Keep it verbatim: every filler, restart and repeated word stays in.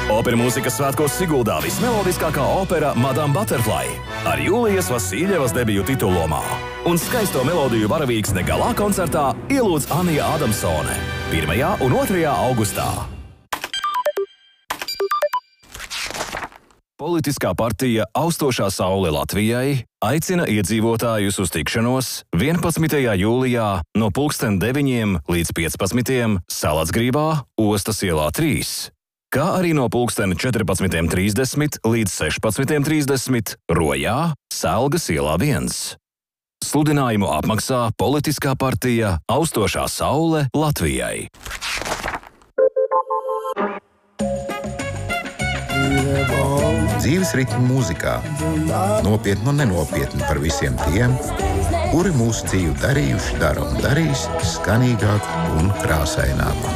Opera mūzikas svētkos Siguldā vismelodiskākā opera Madame Butterfly ar Jūlijas Vasiljevas debiju titulomā. Un skaisto melodiju varavīksne galā koncertā ielūdz Anija Adamsone pirmajā un otrajā augustā. Politiskā partija Austošā saule Latvijai aicina iedzīvotājus uz tikšanos vienpadsmitajā jūlijā no pulksten deviņiem līdz piecpadsmitiem Salacgrībā, Ostas ielā trīs, kā arī no pulksten četrpadsmitiem trīsdesmit līdz sešpadsmitiem trīsdesmit Rojā, Selgas ielā viens. Sludinājumu apmaksā Politiskā partija Austošā saule Latvijai. Dzīves ritmu mūzikā. Nopietni un nenopietni par visiem tiem, kuri mūsu dzīvi darījuši, dara un darīs skanīgāk un krāsaināk.